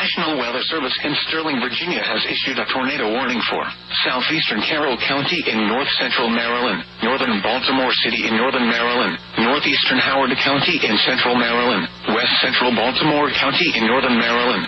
National Weather Service in Sterling, Virginia has issued a tornado warning for southeastern Carroll County in north-central Maryland, northern Baltimore City in northern Maryland, northeastern Howard County in central Maryland, west-central Baltimore County in northern Maryland,